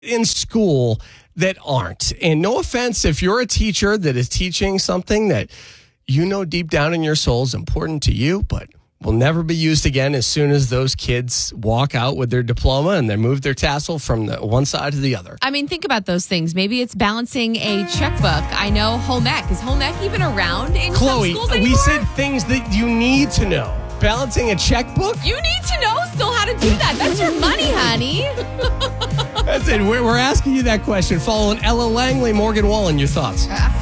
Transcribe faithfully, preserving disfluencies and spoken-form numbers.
in school that aren't. And no offense, if you're a teacher that is teaching something that you know deep down in your soul is important to you, but will never be used again as soon as those kids walk out with their diploma and they move their tassel from the one side to the other. I mean, think about those things. Maybe it's balancing a checkbook. I know home ec. Is home ec even around in Chloe, some schools anymore? we said things that you need to know. Balancing a checkbook? You need to know still how to do that. That's your money, honey. That's it. We're, we're asking you that question. Following Ella Langley, Morgan Wallen, your thoughts.